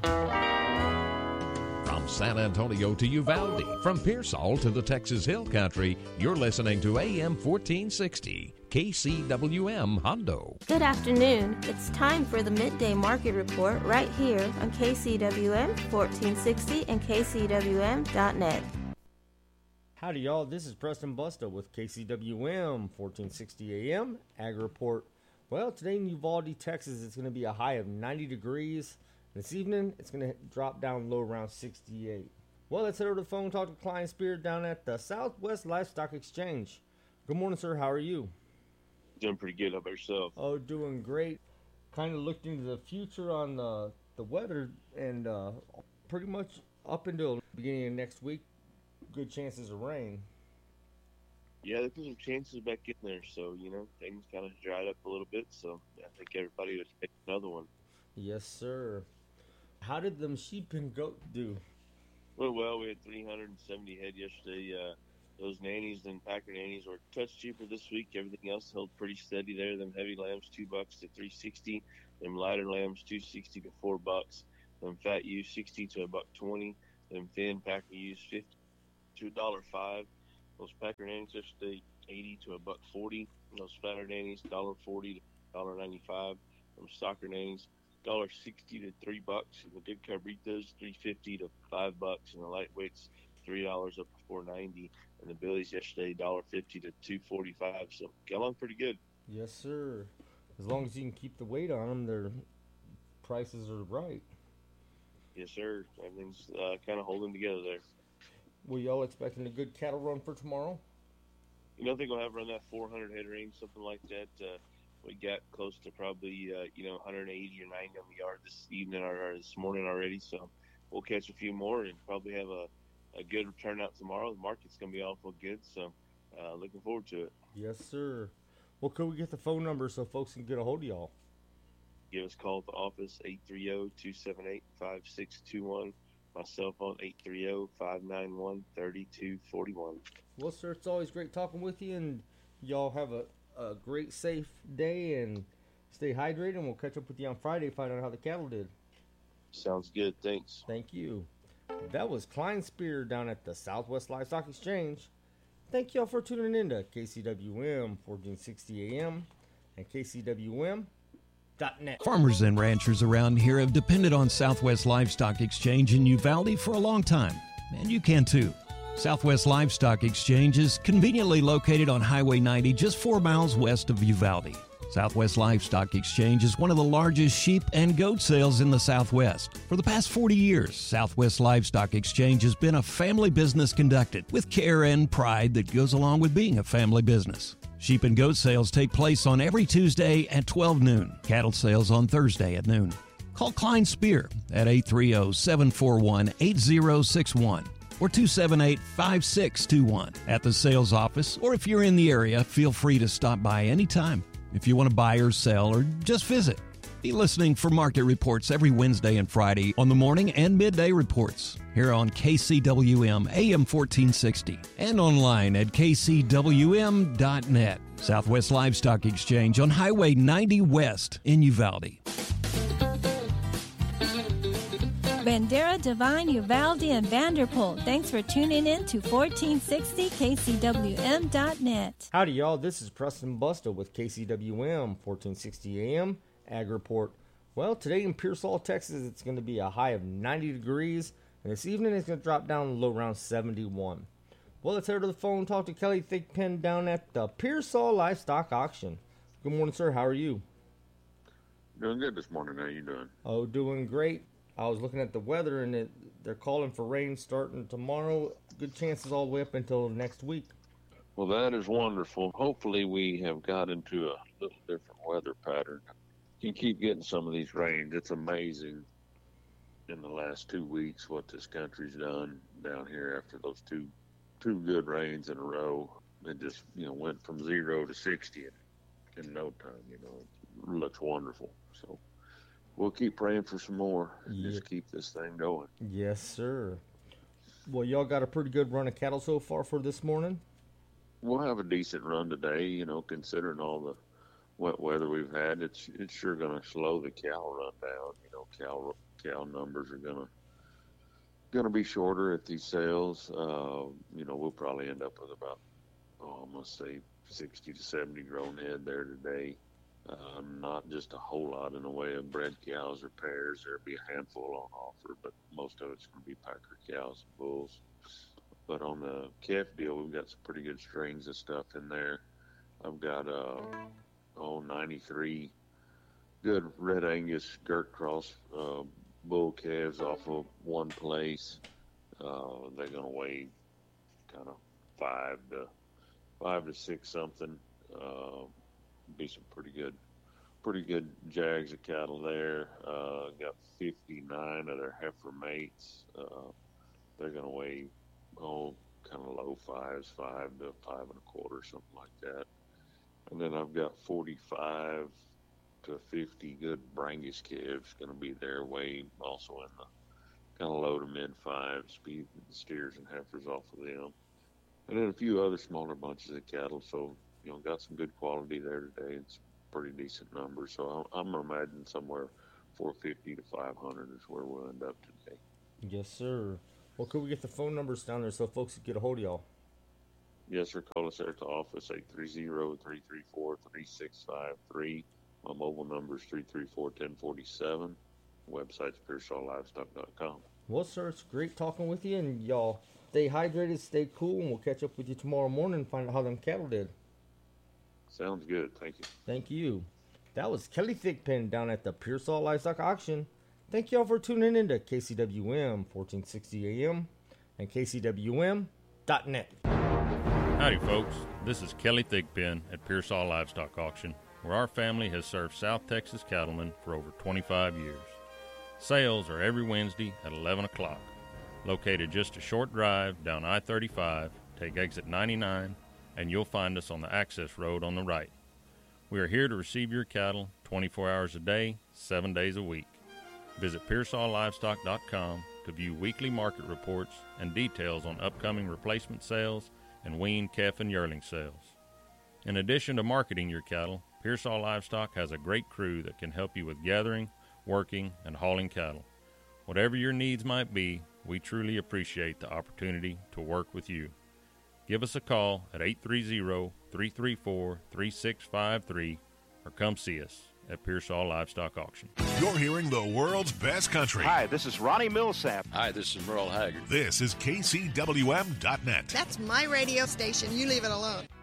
From San Antonio to Uvalde, from Pearsall to the Texas Hill Country, you're listening to AM 1460, KCWM Hondo. Good afternoon. It's time for the Midday Market Report right here on KCWM 1460 and KCWM.net. Howdy, y'all. This is Preston Busta with KCWM 1460 AM Ag Report. Well, today in Uvalde, Texas, it's going to be a high of 90 degrees. This evening, it's going to drop down low around 68. Well, let's head over to the phone and talk to Klein Spear down at the Southwest Livestock Exchange. Good morning, sir. How are you? Doing pretty good. How about yourself? Oh, doing great. Kind of looked into the future on the weather, and pretty much up until the beginning of next week, good chances of rain. Yeah, there's some chances back in there, so, things kind of dried up a little bit, so I think everybody would take another one. Yes, sir. How did them sheep and goat do? Well, we had 370 head yesterday. Those nannies and Packer nannies were a touch cheaper this week. Everything else held pretty steady there. Them heavy lambs, $2 to $3.60. Them lighter lambs, $2.60 to $4. Them fat ewes, $60 to $1.20. Them thin Packer ewes, $50 to $1.05. Those Packer nannies yesterday, $80 to $1.40. Those fatter nannies, $1.40 to $1.95. Them stocker nannies, $1.60 to $3, and the big cabritas $3.50 to $5, and the lightweights $3 up to $4.90, and the billies yesterday $1.50 to $2.45. So got along pretty good. Yes, sir. As long as you can keep the weight on them, their prices are right. Yes, sir. Everything's kind of holding together there. Were y'all expecting a good cattle run for tomorrow? I think we'll have around that 400 head range, something like that. We got close to probably, 180 or 90 on the yard this evening or this morning already. So we'll catch a few more and probably have a good turnout tomorrow. The market's going to be awful good, so looking forward to it. Yes, sir. Well, could we get the phone number so folks can get a hold of y'all? Give us a call at the office, 830-278-5621. My cell phone, 830-591-3241. Well, sir, it's always great talking with you, and y'all have a great, safe day, and stay hydrated, and we'll catch up with you on Friday to find out how the cattle did. Sounds good. Thanks. Thank you. That was Klein Spear down at the Southwest Livestock Exchange. Thank y'all for tuning in to KCWM 1460 AM and KCWM.net. Farmers and ranchers around here have depended on Southwest Livestock Exchange in Uvalde for a long time, and you can too. Southwest Livestock Exchange is conveniently located on Highway 90, just 4 miles west of Uvalde. Southwest Livestock Exchange is one of the largest sheep and goat sales in the Southwest. For the past 40 years, Southwest Livestock Exchange has been a family business conducted with care and pride that goes along with being a family business. Sheep and goat sales take place on every Tuesday at 12 noon. Cattle sales on Thursday at noon. Call Klein Spear at 830-741-8061. or 278-5621 at the sales office, or if you're in the area, feel free to stop by anytime if you want to buy or sell or just visit. Be listening for market reports every Wednesday and Friday on the morning and midday reports here on KCWM AM 1460 and online at KCWM.net. Southwest Livestock Exchange on Highway 90 West in Uvalde. Bandera, Divine, Uvalde, and Vanderpool. Thanks for tuning in to 1460 KCWM.net. Howdy, y'all. This is Preston Busta with KCWM 1460 AM Ag Report. Well, today in Pearsall, Texas, it's going to be a high of 90 degrees, and this evening it's going to drop down low around 71. Well, let's head to the phone and talk to Kelly Thigpen down at the Pearsall Livestock Auction. Good morning, sir. How are you? Doing good this morning. How you doing? Oh, doing great. I was looking at the weather, and they're calling for rain starting tomorrow. Good chances all the way up until next week. Well, that is wonderful. Hopefully we have got into a little different weather pattern. You can keep getting some of these rains. It's amazing in the last 2 weeks what this country's done down here after those two good rains in a row. It just, went from 0 to 60 in no time. It looks wonderful. So we'll keep praying for some more and just keep this thing going. Yes, sir. Well, y'all got a pretty good run of cattle so far for this morning? We'll have a decent run today, considering all the wet weather we've had. It's sure going to slow the cow run down. cow numbers are gonna be shorter at these sales. We'll probably end up with about, I'm gonna say 60 to 70 grown head there today. Not just a whole lot in the way of bred cows or pairs. There'll be a handful on offer, but most of it's going to be packer cows and bulls. But on the calf deal, we've got some pretty good strings of stuff in there. I've got 93 good red Angus Gert Cross bull calves off of one place. They're going to weigh kind of 5 to 6 something. Be some pretty good jags of cattle there. Got 59 of their heifer mates. They're going to weigh kind of low 5s, 5 to 5 1/4, something like that. And then I've got 45 to 50 good Brangus calves going to be their way, also in the kind of low to mid 5s, speed steers and heifers off of them. And then a few other smaller bunches of cattle. So, got some good quality there today. It's pretty decent numbers. So I'm imagining somewhere 450 to 500 is where we'll end up today. Yes, sir. Well, could we get the phone numbers down there so folks can get a hold of y'all? Yes, sir. Call us there at the office, 830-334-3653. My mobile number is 334-1047. Website's PearsallLivestock.com. Well, sir, it's great talking with you, and y'all stay hydrated, stay cool, and we'll catch up with you tomorrow morning and find out how them cattle did. Sounds good. Thank you. Thank you. That was Kelly Thigpen down at the Pearsall Livestock Auction. Thank y'all for tuning in to KCWM 1460 AM and KCWM.net. Howdy, folks. This is Kelly Thigpen at Pearsall Livestock Auction, where our family has served South Texas cattlemen for over 25 years. Sales are every Wednesday at 11 o'clock. Located just a short drive down I-35, take exit 99, and you'll find us on the access road on the right. We are here to receive your cattle 24 hours a day, 7 days a week. Visit PearsallLivestock.com to view weekly market reports and details on upcoming replacement sales and weaned calf and yearling sales. In addition to marketing your cattle, Pearsall Livestock has a great crew that can help you with gathering, working, and hauling cattle. Whatever your needs might be, we truly appreciate the opportunity to work with you. Give us a call at 830-334-3653 or come see us at Pearsall Livestock Auction. You're hearing the world's best country. Hi, this is Ronnie Millsap. Hi, this is Merle Haggard. This is KCWM.net. That's my radio station. You leave it alone.